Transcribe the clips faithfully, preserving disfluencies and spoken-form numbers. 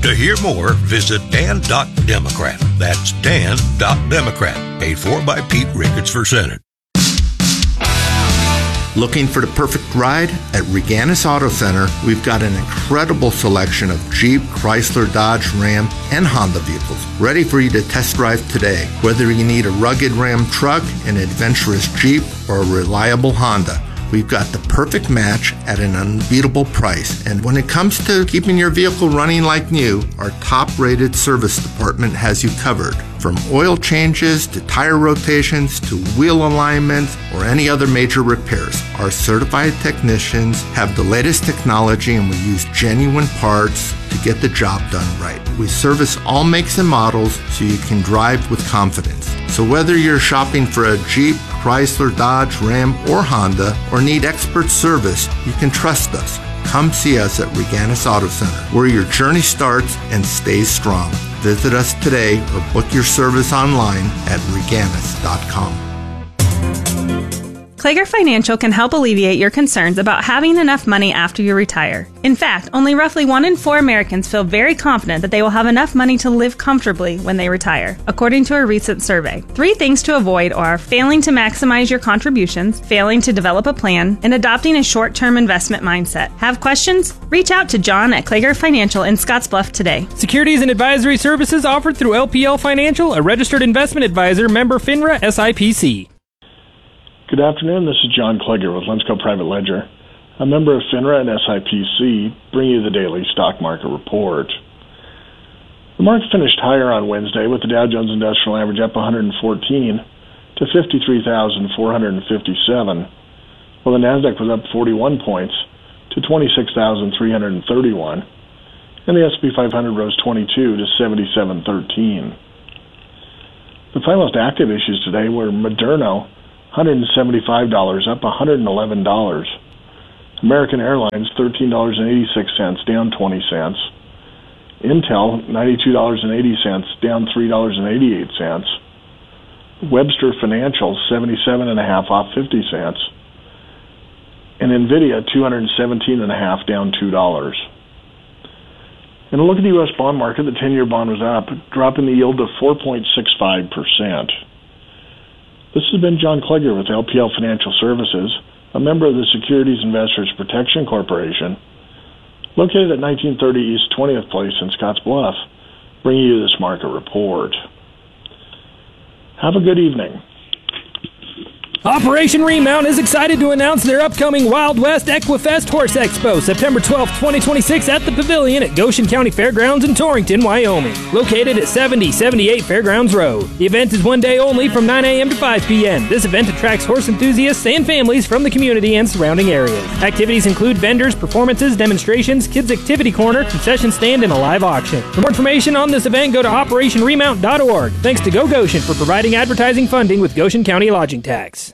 To hear more, visit dan dot democrat. That's dan dot democrat. Paid for by Pete Ricketts for Senate. Looking for the perfect ride? At Reganis Auto Center, we've got an incredible selection of Jeep, Chrysler, Dodge, Ram, and Honda vehicles ready for you to test drive today. Whether you need a rugged Ram truck, an adventurous Jeep, or a reliable Honda, we've got the perfect match at an unbeatable price. And when it comes to keeping your vehicle running like new, our top-rated service department has you covered. From oil changes to tire rotations to wheel alignments or any other major repairs, our certified technicians have the latest technology and we use genuine parts to get the job done right. We service all makes and models so you can drive with confidence. So whether you're shopping for a Jeep, Chrysler, Dodge, Ram, or Honda, or need expert service, you can trust us. Come see us at Reganis Auto Center, where your journey starts and stays strong. Visit us today or book your service online at reganis dot com. Klager Financial can help alleviate your concerns about having enough money after you retire. In fact, only roughly one in four Americans feel very confident that they will have enough money to live comfortably when they retire, according to a recent survey. Three things to avoid are failing to maximize your contributions, failing to develop a plan, and adopting a short-term investment mindset. Have questions? Reach out to John at Klager Financial in Scottsbluff today. Securities and advisory services offered through L P L Financial, a registered investment advisor, member FINRA S I P C. Good afternoon, this is John Klager with Linsco Private Ledger. A member of FINRA and S I P C bring you the daily stock market report. The market finished higher on Wednesday with the Dow Jones Industrial Average up one hundred fourteen to fifty-three thousand four hundred fifty-seven, while the Nasdaq was up forty-one points to twenty-six thousand three hundred thirty-one, and the S and P five hundred rose twenty-two to seventy-seven thirteen. The five most active issues today were Moderna, one hundred seventy-five dollars, up one hundred eleven dollars. American Airlines, thirteen dollars and eighty-six cents, down twenty cents. Intel, ninety-two dollars and eighty cents, down three dollars and eighty-eight cents. Webster Financial, seventy-seven and a half, off fifty cents. And Nvidia, two hundred seventeen and a half, down two dollars. And a look at the U S bond market, the ten-year bond was up, dropping the yield to four point six five percent. This has been John Klager with L P L Financial Services, a member of the Securities Investors Protection Corporation, located at nineteen thirty East twentieth Place in Scottsbluff, bringing you this market report. Have a good evening. Operation Remount is excited to announce their upcoming Wild West Equifest Horse Expo, September twelfth, twenty twenty-six, at the Pavilion at Goshen County Fairgrounds in Torrington, Wyoming, located at seventy seventy-eight Fairgrounds Road. The event is one day only from nine a.m. to five p.m. This event attracts horse enthusiasts and families from the community and surrounding areas. Activities include vendors, performances, demonstrations, kids' activity corner, concession stand, and a live auction. For more information on this event, go to operation remount dot org. Thanks to Go Goshen for providing advertising funding with Goshen County Lodging Tax.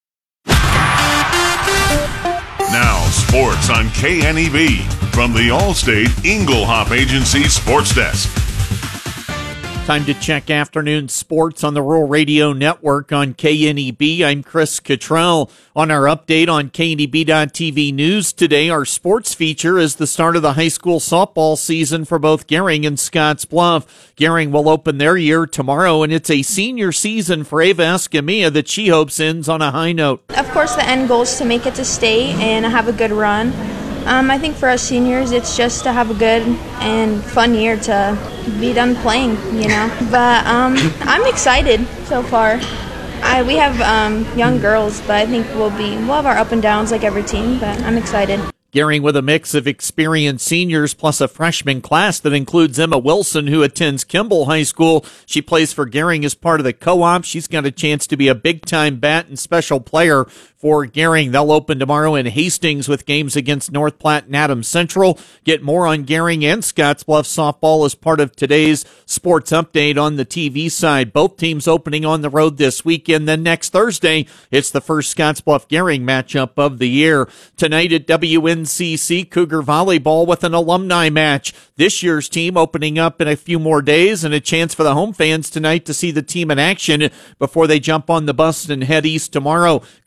Now, sports on K N E B from the Allstate Inglehop Agency Sports Desk. Time to check afternoon sports on the Rural Radio Network on K N E B. I'm Chris Cottrell. On our update on K N E B dot T V News today, our sports feature is the start of the high school softball season for both Gering and Scottsbluff. Gering will open their year tomorrow, and it's a senior season for Ava Escamilla that she hopes ends on a high note. Of course, the end goal is to make it to state and have a good run. Um, I think for us seniors, it's just to have a good and fun year to be done playing, you know. But um, I'm excited so far. I, we have um, young girls, but I think we'll be we'll have our up and downs like every team. But I'm excited. Gering with a mix of experienced seniors plus a freshman class that includes Emma Wilson, who attends Kimball High School. She plays for Gering as part of the co-op. She's got a chance to be a big-time bat and special player for Gering. They'll open tomorrow in Hastings with games against North Platte and Adams Central. Get more on Gering and Scottsbluff softball as part of today's sports update on the T V side. Both teams opening on the road this weekend. Then next Thursday, it's the first Scottsbluff-Gering matchup of the year. Tonight at W N C C, Cougar Volleyball with an alumni match. This year's team opening up in a few more days, and a chance for the home fans tonight to see the team in action before they jump on the bus and head east tomorrow. Cougar Volleyball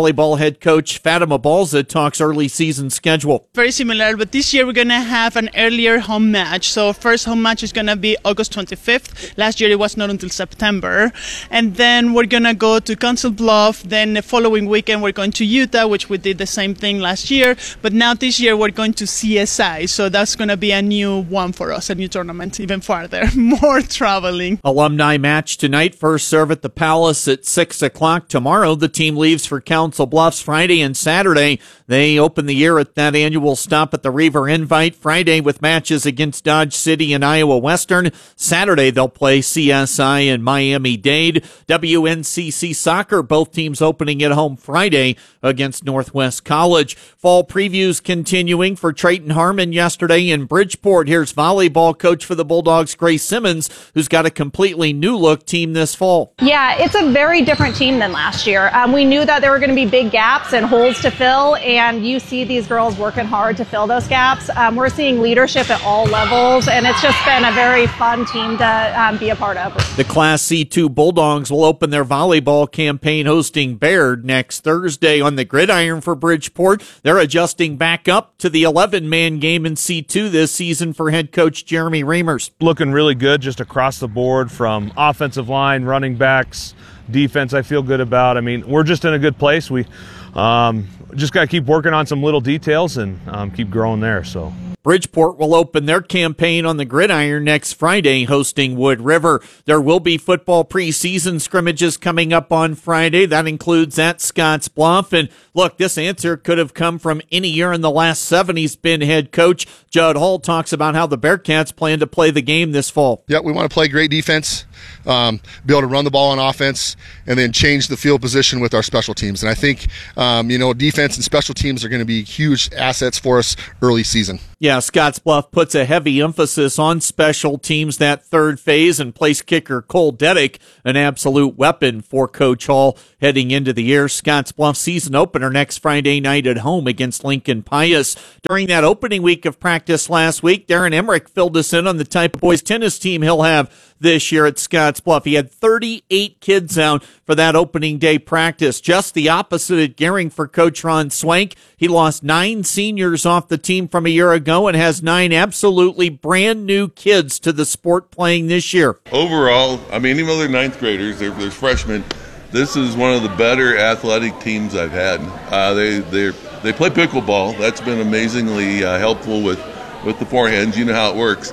Volleyball head coach Fatima Balza talks early season schedule. Very similar, but this year we're going to have an earlier home match. So first home match is going to be August twenty-fifth. Last year it was not until September. And then we're going to go to Council Bluff. Then the following weekend we're going to Utah, which we did the same thing last year. But now this year we're going to C S I. So that's going to be a new one for us, a new tournament, even farther. More traveling. Alumni match tonight. First serve at the Palace at six o'clock. Tomorrow the team leaves for Council Bluffs. Friday and Saturday they open the year at that annual stop at the Reaver Invite. Friday with matches against Dodge City and Iowa Western. Saturday they'll play C S I and Miami-Dade. W N C C Soccer, both teams opening at home Friday against Northwest College. Fall previews continuing for Trayton Harmon yesterday in Bridgeport. Here's volleyball coach for the Bulldogs, Grace Simmons, who's got a completely new look team this fall. Yeah, it's a very different team than last year. Um, we knew that there were going to be big gaps and holes to fill, and you see these girls working hard to fill those gaps. Um, we're seeing leadership at all levels, and it's just been a very fun team to um, be a part of. The Class C two Bulldogs will open their volleyball campaign hosting Baird next Thursday on the gridiron for Bridgeport. They're adjusting back up to the eleven-man game in C two this season for head coach Jeremy Reimers. Looking really good just across the board from offensive line, running backs, defense I feel good about. I mean, we're just in a good place. We um, just got to keep working on some little details and um, keep growing there. So. Bridgeport will open their campaign on the gridiron next Friday, hosting Wood River. There will be football preseason scrimmages coming up on Friday. That includes at Scotts Bluff. And look, this answer could have come from any year in the last seven he's been head coach. Judd Hall talks about how the Bearcats plan to play the game this fall. Yeah, we want to play great defense, um, be able to run the ball on offense, and then change the field position with our special teams. And I think, um, you know, defense and special teams are going to be huge assets for us early season. Yeah, Scotts Bluff puts a heavy emphasis on special teams that third phase, and place kicker Cole Dedick, an absolute weapon for Coach Hall heading into the year. Scotts Bluff season opener next Friday night at home against Lincoln Pius. During that opening week of practice last week, Darren Emmerich filled us in on the type of boys tennis team he'll have this year at Scotts Bluff. He had thirty-eight kids out for that opening day practice. Just the opposite at Gering for Coach Ron Swank. He lost nine seniors off the team from a year ago and has nine absolutely brand new kids to the sport playing this year. Overall, I mean, even though they're ninth graders, they're, they're freshmen, this is one of the better athletic teams I've had. Uh, they they they play pickleball. That's been amazingly uh, helpful with, with the forehands. You know how it works.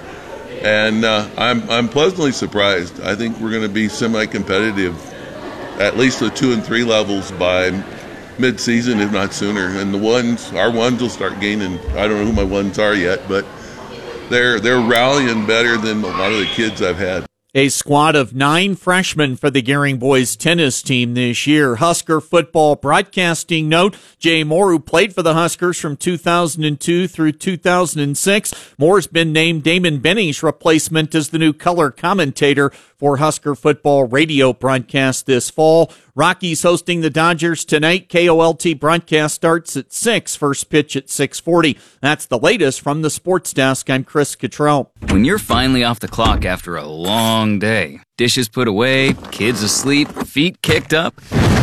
And uh, I'm I'm pleasantly surprised. I think we're going to be semi-competitive, at least the two and three levels by mid-season, if not sooner. And the ones, our ones will start gaining. I don't know who my ones are yet, but they're they're rallying better than a lot of the kids I've had. A squad of nine freshmen for the Gering boys tennis team this year. Husker football broadcasting note, Jay Moore, who played for the Huskers from two thousand two through two thousand six. Moore's been named Damon Benny's replacement as the new color commentator for Husker football radio broadcast this fall. Rockies hosting the Dodgers tonight. K O L T broadcast starts at six. First pitch at six forty. That's the latest from the sports desk. I'm Chris Cottrell. When you're finally off the clock after a long day, dishes put away, kids asleep, feet kicked up,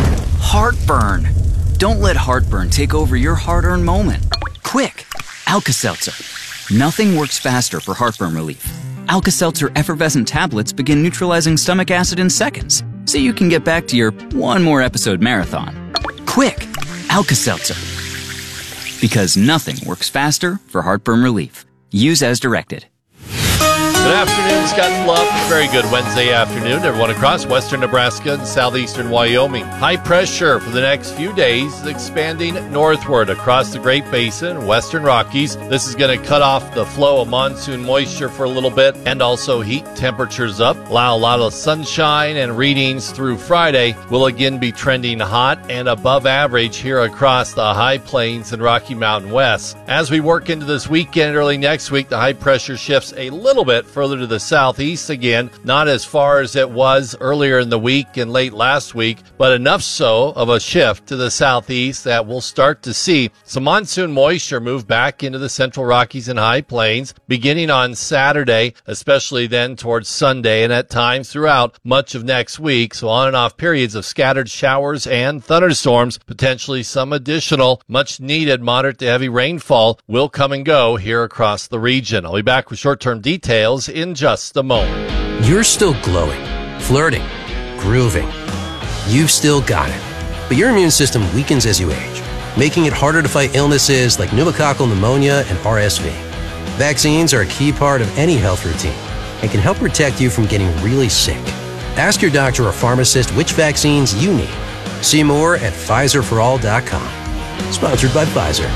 heartburn. Don't let heartburn take over your hard-earned moment. Quick, Alka-Seltzer. Nothing works faster for heartburn relief. Alka-Seltzer effervescent tablets begin neutralizing stomach acid in seconds, so you can get back to your one more episode marathon. Quick, Alka-Seltzer. Because nothing works faster for heartburn relief. Use as directed. Good afternoon, Scotts Bluff. Very good Wednesday afternoon, everyone across western Nebraska and southeastern Wyoming. High pressure for the next few days is expanding northward across the Great Basin and western Rockies. This is going to cut off the flow of monsoon moisture for a little bit and also heat temperatures up. Allow a lot of sunshine, and readings through Friday will again be trending hot and above average here across the high plains and Rocky Mountain West. As we work into this weekend, early next week, the high pressure shifts a little bit further to the southeast again, not as far as it was earlier in the week and late last week, but enough so of a shift to the southeast that we'll start to see some monsoon moisture move back into the central Rockies and High Plains beginning on Saturday, especially then towards Sunday and at times throughout much of next week. So on and off periods of scattered showers and thunderstorms, potentially some additional much needed moderate to heavy rainfall will come and go here across the region. I'll be back with short-term details in just a moment. You're still glowing, flirting, grooving. You've still got it. But your immune system weakens as you age, making it harder to fight illnesses like pneumococcal pneumonia and R S V. Vaccines are a key part of any health routine and can help protect you from getting really sick. Ask your doctor or pharmacist which vaccines you need. See more at Pfizer for all dot com. Sponsored by Pfizer.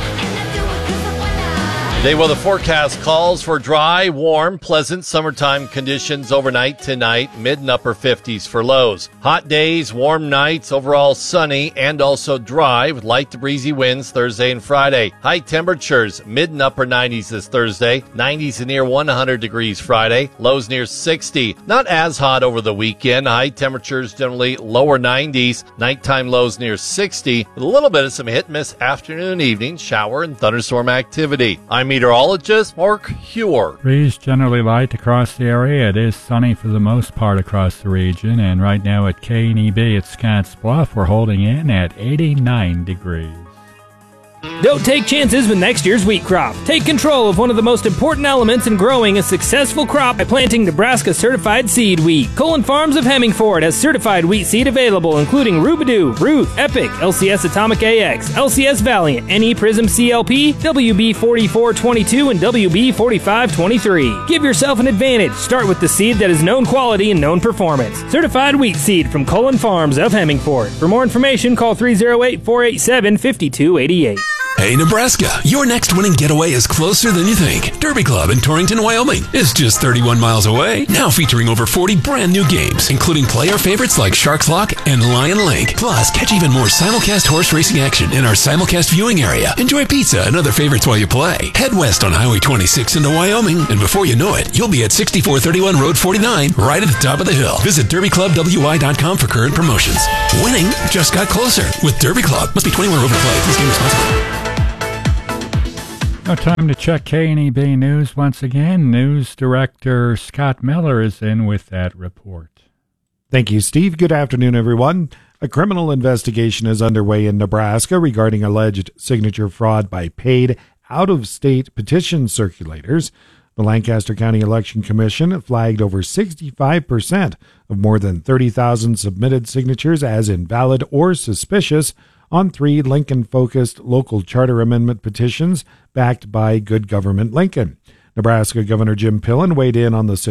Today, well, the forecast calls for dry, warm, pleasant summertime conditions overnight tonight, mid and upper fifties for lows. Hot days, warm nights, overall sunny and also dry with light to breezy winds Thursday and Friday. High temperatures, mid and upper nineties this Thursday, nineties and near one hundred degrees Friday, lows near sixty. Not as hot over the weekend. High temperatures generally lower nineties, nighttime lows near sixty, with a little bit of some hit-miss afternoon, evening, shower and thunderstorm activity. I'm meteorologist Mark Hewer. Breeze generally light across the area. It is sunny for the most part across the region, and right now at K N E B at Scotts Bluff, we're holding in at eighty-nine degrees. Don't take chances with next year's wheat crop. Take control of one of the most important elements in growing a successful crop by planting Nebraska certified seed wheat. Colin Farms of Hemmingford has certified wheat seed available, including Rubidoo, Ruth, Epic, L C S Atomic A X, L C S Valiant, N E Prism C L P, W B forty-four twenty-two, and W B forty-five twenty-three. Give yourself an advantage. Start with the seed that is known quality and known performance. Certified wheat seed from Colin Farms of Hemmingford. For more information, call three oh eight, four eight seven, five two eight eight. Hey Nebraska, your next winning getaway is closer than you think. Derby Club in Torrington, Wyoming is just thirty-one miles away. Now featuring over forty brand new games, including player favorites like Sharks Lock and Lion Link. Plus, catch even more simulcast horse racing action in our simulcast viewing area. Enjoy pizza and other favorites while you play. Head west on Highway twenty-six into Wyoming, and before you know it, you'll be at sixty-four thirty-one Road forty-nine, right at the top of the hill. Visit derby club w y dot com for current promotions. Winning just got closer with Derby Club. Must be twenty-one or over to play. Please game responsibly. Now time to check K N E B News once again. News Director Scott Miller is in with that report. Thank you, Steve. Good afternoon, everyone. A criminal investigation is underway in Nebraska regarding alleged signature fraud by paid out-of-state petition circulators. The Lancaster County Election Commission flagged over sixty-five percent of more than thirty thousand submitted signatures as invalid or suspicious on three Lincoln-focused local charter amendment petitions backed by Good Government Lincoln. Nebraska Governor Jim Pillen weighed in on the